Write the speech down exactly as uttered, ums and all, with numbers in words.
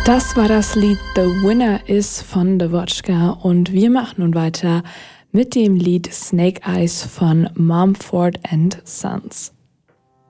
Das war das Lied The Winner Is von The Wotchka und wir machen nun weiter mit dem Lied Snake Eyes von Mumford and Sons.